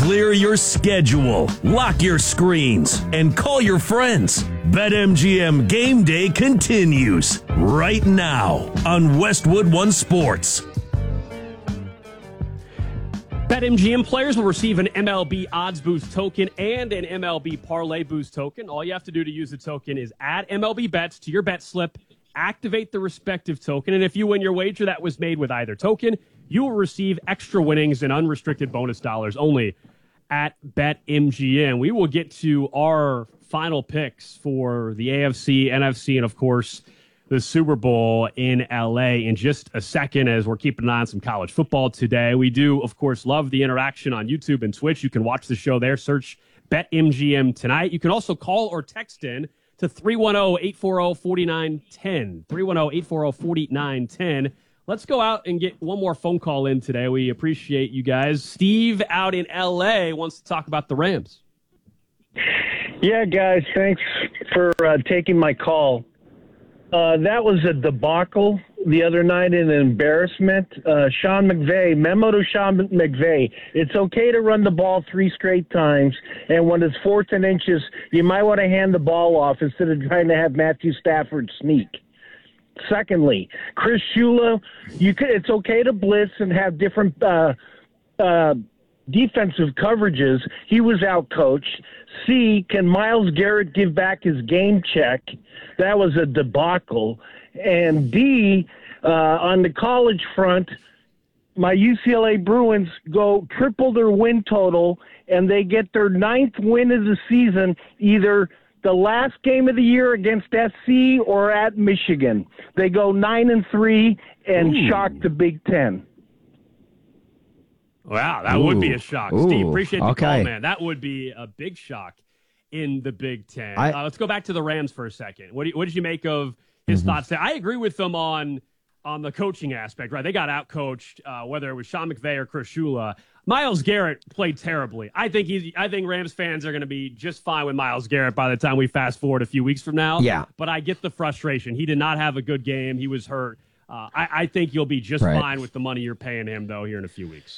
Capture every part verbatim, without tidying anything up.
Clear your schedule, lock your screens, and call your friends. BetMGM Game Day continues right now on Westwood One Sports. BetMGM players will receive an M L B Odds Boost token and an M L B Parlay Boost token. All you have to do to use the token is add M L B bets to your bet slip, activate the respective token, and if you win your wager that was made with either token, you will receive extra winnings and unrestricted bonus dollars only at BetMGM. We will get to our final picks for the A F C, N F C, and of course, the Super Bowl in L A in just a second as we're keeping an eye on some college football today. We do, of course, love the interaction on YouTube and Twitch. You can watch the show there. Search BetMGM tonight. You can also call or text in to three one zero, eight four zero, four nine one zero. three one zero, eight four zero, four nine one zero. Let's go out and get one more phone call in today. We appreciate you guys. Steve out in L A wants to talk about the Rams. Yeah, guys, thanks for uh, taking my call. Uh, that was a debacle the other night, an embarrassment. Uh, Sean McVay, memo to Sean McVay. It's okay to run the ball three straight times, and when it's fourth and inches, you might want to hand the ball off instead of trying to have Matthew Stafford sneak. Secondly, Chris Shula, you could, it's okay to blitz and have different uh, uh, defensive coverages. He was out-coached. C, can Myles Garrett give back his game check? That was a debacle. And D, uh, on the college front, my U C L A Bruins go triple their win total, and they get their ninth win of the season, either the last game of the year against S C or at Michigan. They go nine and three and Ooh. shock the Big Ten. Wow, that Ooh. would be a shock. Ooh. Steve, appreciate the okay. call, man. That would be a big shock in the Big Ten. I, uh, let's go back to the Rams for a second. What, do you, what did you make of his mm-hmm. thoughts there? I agree with them on on the coaching aspect, right? They got out-coached, uh, whether it was Sean McVay or Chris Shula. Myles Garrett played terribly. I think he's. I think Rams fans are going to be just fine with Myles Garrett by the time we fast forward a few weeks from now. Yeah. But I get the frustration. He did not have a good game. He was hurt. Uh, I, I think you'll be just right. fine with the money you're paying him, though, here in a few weeks.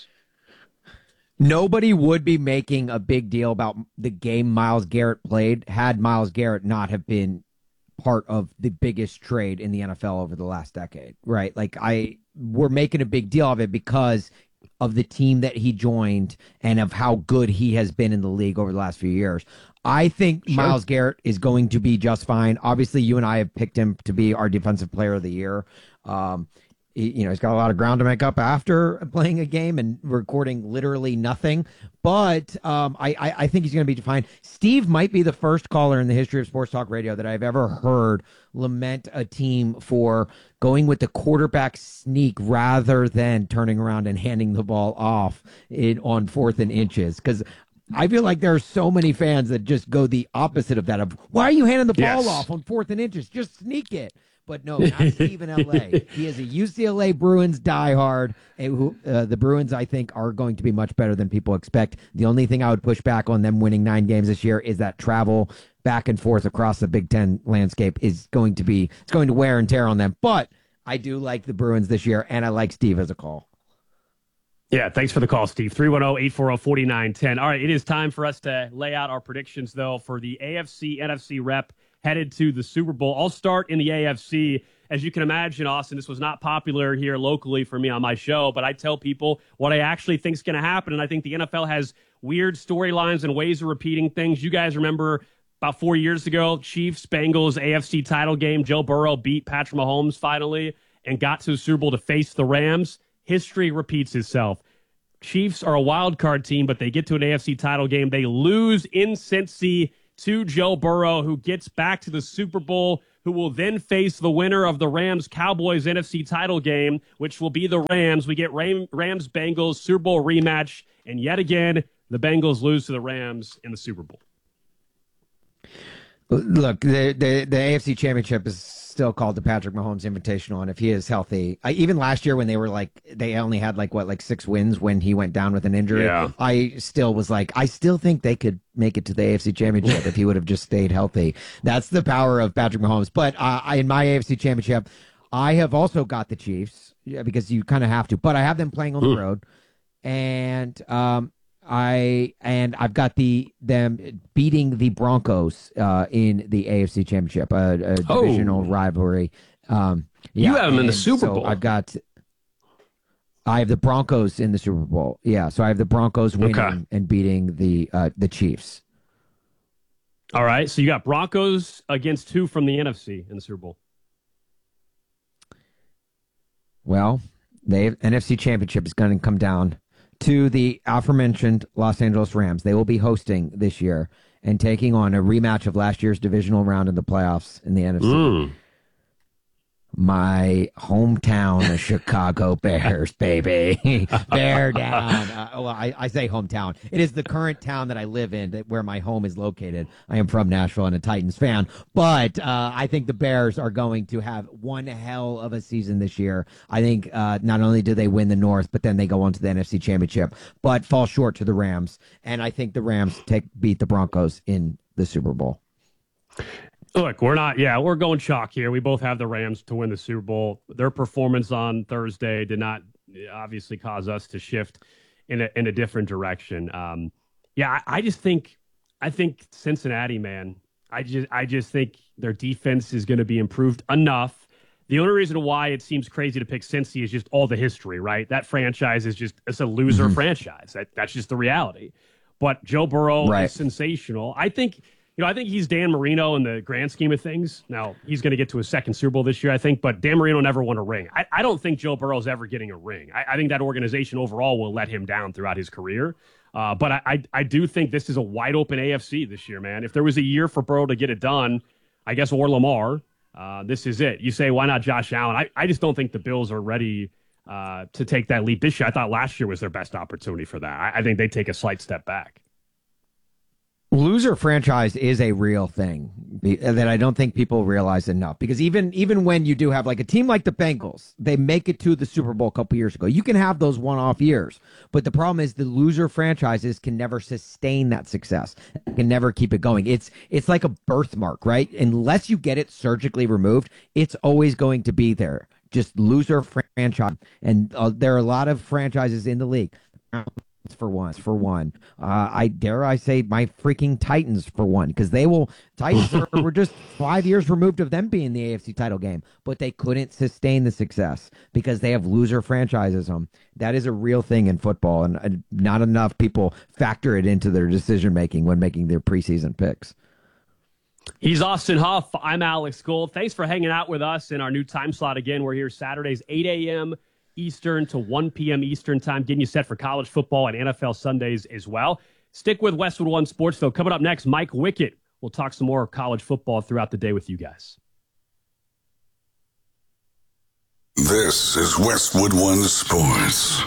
Nobody would be making a big deal about the game Myles Garrett played had Myles Garrett not have been part of the biggest trade in the N F L over the last decade, right? Like I, we're making a big deal of it because of the team that he joined and of how good he has been in the league over the last few years. I think sure. Myles Garrett is going to be just fine. Obviously, you and I have picked him to be our defensive player of the year. Um, he, you know, he's got a lot of ground to make up after playing a game and recording literally nothing. But um, I, I, I think he's going to be fine. Steve might be the first caller in the history of Sports Talk Radio that I've ever heard lament a team for going with the quarterback sneak rather than turning around and handing the ball off in, on fourth and inches. Because I feel like there are so many fans that just go the opposite of that. Of why are you handing the ball yes. off on fourth and inches? Just sneak it. But no, not Steve in L A. He is a U C L A Bruins diehard. Who, uh, the Bruins, I think, are going to be much better than people expect. The only thing I would push back on them winning nine games this year is that travel back and forth across the Big Ten landscape is going to be, it's going to wear and tear on them. But I do like the Bruins this year, and I like Steve as a call. Yeah, thanks for the call, Steve. three one zero, eight four zero, four nine one zero. All right, it is time for us to lay out our predictions, though, for the A F C, N F C rep headed to the Super Bowl. I'll start in the A F C. As you can imagine, Austin, this was not popular here locally for me on my show, but I tell people what I actually think is going to happen, and I think the N F L has weird storylines and ways of repeating things. You guys remember about four years ago, Chiefs, Bengals, A F C title game. Joe Burrow beat Patrick Mahomes finally and got to the Super Bowl to face the Rams. History repeats itself. Chiefs are a wild card team, but they get to an A F C title game. They lose in Cincy to Joe Burrow, who gets back to the Super Bowl, who will then face the winner of the Rams-Cowboys N F C title game, which will be the Rams. We get Ram- Rams-Bengals Super Bowl rematch, and yet again, the Bengals lose to the Rams in the Super Bowl. Look, the, the, the A F C Championship is still called the Patrick Mahomes Invitational, and if he is healthy, I, even last year when they were like, they only had like, what, like six wins when he went down with an injury, yeah. I still was like, I still think they could make it to the A F C Championship if he would have just stayed healthy. That's the power of Patrick Mahomes. But uh, I, in my A F C Championship, I have also got the Chiefs, yeah, because you kind of have to, but I have them playing on the road, and um, I and I've got the them beating the Broncos uh, in the A F C Championship, a, a divisional oh. rivalry. Um, yeah, you have them in the Super so Bowl. I've got. I have the Broncos in the Super Bowl. Yeah, so I have the Broncos winning okay. and beating the uh, the Chiefs. All right, so you got Broncos against two from the N F C in the Super Bowl. Well, the N F C Championship is going to come down to the aforementioned Los Angeles Rams. They will be hosting this year and taking on a rematch of last year's divisional round in the playoffs in the N F C. Mm. My hometown, the Chicago Bears, baby. Bear down. Uh, well, I, I say hometown. It is the current town that I live in, that, where my home is located. I am from Nashville and a Titans fan. But uh, I think the Bears are going to have one hell of a season this year. I think uh, not only do they win the North, but then they go on to the N F C Championship, but fall short to the Rams. And I think the Rams take beat the Broncos in the Super Bowl. Look, we're not, yeah, we're going chalk here. We both have the Rams to win the Super Bowl. Their performance on Thursday did not obviously cause us to shift in a, in a different direction. Um, yeah, I, I just think, I think Cincinnati, man, I just, I just think their defense is going to be improved enough. The only reason why it seems crazy to pick Cincy is just all the history, right? That franchise is just, it's a loser mm-hmm. franchise. That, that's just the reality. But Joe Burrow right. is sensational. I think, You know, I think he's Dan Marino in the grand scheme of things. Now, he's going to get to a second Super Bowl this year, I think, but Dan Marino never won a ring. I, I don't think Joe Burrow's ever getting a ring. I, I think that organization overall will let him down throughout his career. Uh, but I, I, I do think this is a wide-open A F C this year, man. If there was a year for Burrow to get it done, I guess, or Lamar, uh, this is it. You say, why not Josh Allen? I, I just don't think the Bills are ready uh, to take that leap this year. I thought last year was their best opportunity for that. I, I think they take a slight step back. Loser franchise is a real thing that I don't think people realize enough, because even even when you do have like a team like the Bengals, they make it to the Super Bowl a couple years ago. You can have those one-off years, but the problem is the loser franchises can never sustain that success, can never keep it going. It's it's like a birthmark, right? Unless you get it surgically removed, it's always going to be there. Just loser franchise, and uh, there are a lot of franchises in the league. For once, for one, uh, I dare I say my freaking Titans for one, because they will Titans are, were just five years removed of them being the A F C title game, but they couldn't sustain the success because they have loser franchises. Um, that is a real thing in football, and uh, not enough people factor it into their decision making when making their preseason picks. He's Austin Huff. I'm Alex Gold. Thanks for hanging out with us in our new time slot again. We're here Saturdays, eight a.m. Eastern to one p.m. Eastern time, getting you set for college football and N F L Sundays as well. Stick with Westwood One Sports, though. Coming up next, Mike Wickett. We'll talk some more college football throughout the day with you guys. This is Westwood One Sports.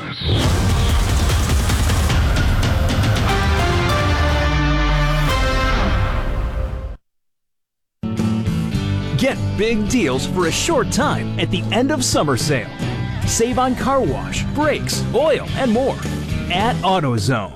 Get big deals for a short time at the end of summer sale. Save on car wash, brakes, oil, and more at AutoZone.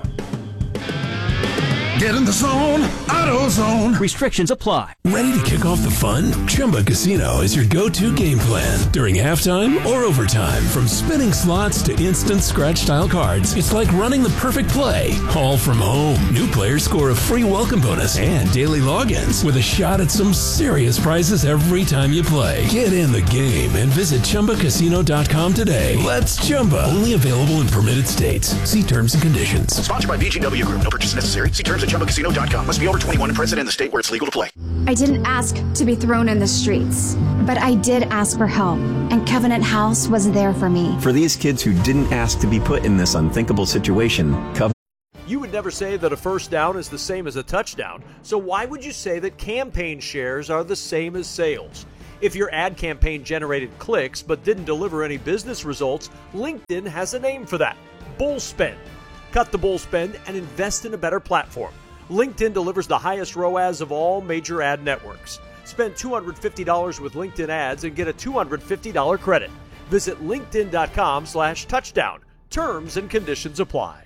Get in the zone, AutoZone. Restrictions apply. Ready to kick off the fun? Chumba Casino is your go-to game plan during halftime or overtime. From spinning slots to instant scratch-style cards, it's like running the perfect play, all from home. New players score a free welcome bonus and daily logins with a shot at some serious prizes every time you play. Get in the game and visit Chumba Casino dot com today. Let's Chumba. Only available in permitted states. See terms and conditions. Sponsored by B G W Group. No purchase necessary. See terms at Chumba Casino dot com. Must be over twenty-one and present in the state where it's legal to play. I didn't ask to be thrown in the streets, but I did ask for help, and Covenant House was there for me. For these kids who didn't ask to be put in this unthinkable situation, Covenant. You would never say that a first down is the same as a touchdown, so why would you say that campaign shares are the same as sales? If your ad campaign generated clicks but didn't deliver any business results, LinkedIn has a name for that: bull spend. Cut the bull spend and invest in a better platform. LinkedIn delivers the highest R O A S of all major ad networks. Spend two hundred fifty dollars with LinkedIn ads and get a two hundred fifty dollars credit. Visit linkedin.com slash touchdown. Terms and conditions apply.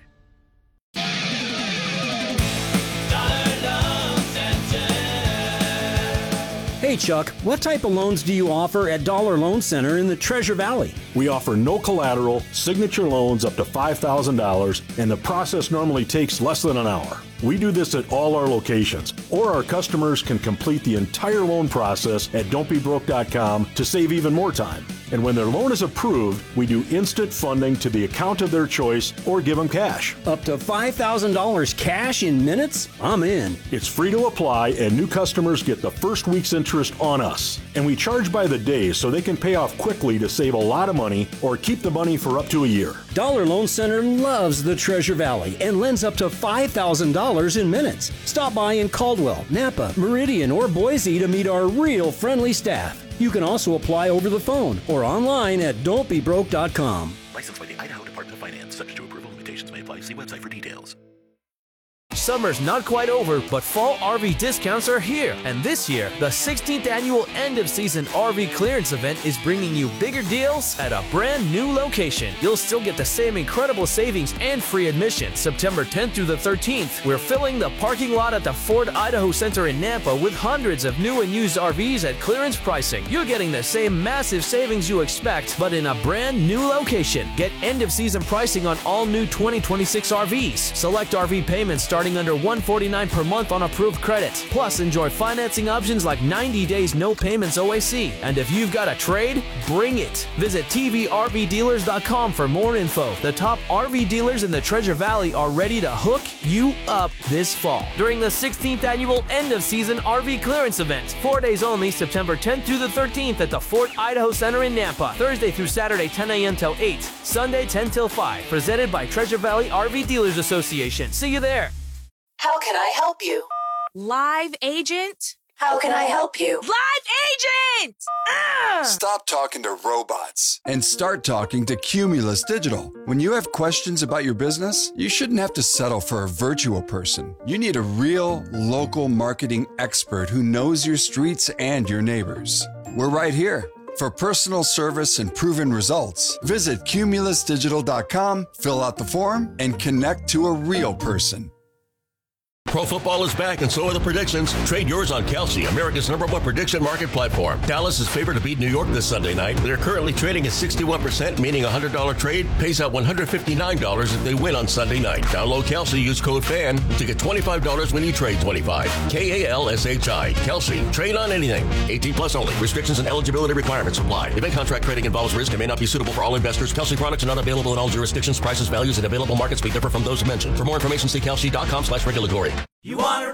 Hey Hey, Chuck, what type of loans do you offer at Dollar Loan Center in the Treasure Valley? We offer no collateral, signature loans up to five thousand dollars, and the process normally takes less than an hour. We do this at all our locations, or our customers can complete the entire loan process at don't be broke dot com to save even more time. And when their loan is approved, we do instant funding to the account of their choice or give them cash. Up to five thousand dollars cash in minutes? I'm in. It's free to apply, and new customers get the first week's interest on us. And we charge by the day so they can pay off quickly to save a lot of money or keep the money for up to a year. Dollar Loan Center loves the Treasure Valley and lends up to five thousand dollars in minutes. Stop by in Caldwell, Napa, Meridian, or Boise to meet our real friendly staff. You can also apply over the phone or online at don't be broke dot com. Licensed by the Idaho Department of Finance. Subject to approval. Limitations may apply. See website for details. Summer's not quite over, but fall R V discounts are here. And this year, the sixteenth annual end-of-season R V clearance event is bringing you bigger deals at a brand new location. You'll still get the same incredible savings and free admission. September tenth through the thirteenth, we're filling the parking lot at the Ford Idaho Center in Nampa with hundreds of new and used R Vs at clearance pricing. You're getting the same massive savings you expect, but in a brand new location. Get end-of-season pricing on all new twenty twenty-six R Vs. Select R V payments starting under one hundred forty-nine dollars per month on approved credit. Plus, enjoy financing options like ninety days no payments O A C. And if you've got a trade, bring it. Visit T V R V dealers dot com for more info. The top R V dealers in the Treasure Valley are ready to hook you up this fall during the sixteenth annual end-of-season R V clearance event. Four days only, September tenth through the thirteenth at the Fort Idaho Center in Nampa. Thursday through Saturday, ten a.m. till eight. Sunday, ten till five. Presented by Treasure Valley R V Dealers Association. See you there. How can I help you? Live agent? How can I help you? Live agent! Ah! Stop talking to robots and start talking to Cumulus Digital. When you have questions about your business, you shouldn't have to settle for a virtual person. You need a real, local marketing expert who knows your streets and your neighbors. We're right here. For personal service and proven results, visit Cumulus Digital dot com, fill out the form, and connect to a real person. Pro football is back, and so are the predictions. Trade yours on Kalshi, America's number one prediction market platform. Dallas is favored to beat New York this Sunday night. They're currently trading at sixty-one percent, meaning a one hundred dollars trade pays out one hundred fifty-nine dollars if they win on Sunday night. Download Kalshi, use code FAN to get twenty-five dollars when you trade twenty-five. K A L S H I. Kalshi. Trade on anything. eighteen plus only. Restrictions and eligibility requirements apply. Event contract trading involves risk and may not be suitable for all investors. Kalshi products are not available in all jurisdictions. Prices, values, and available markets may differ from those mentioned. For more information, see Kalshi dot com slash regulatory. You want to